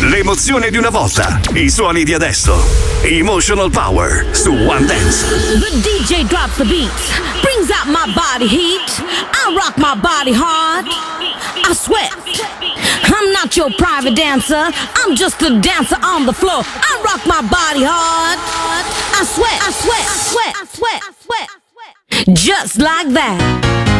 L'emozione di una volta, i suoni di adesso. Emotional Power su One Dance. The DJ drops the beats, brings out my body heat. I rock my body hard. I sweat. I'm not your private dancer. I'm just a dancer on the floor. I rock my body hard. I sweat. I sweat. I sweat. I sweat. I sweat. Just like that.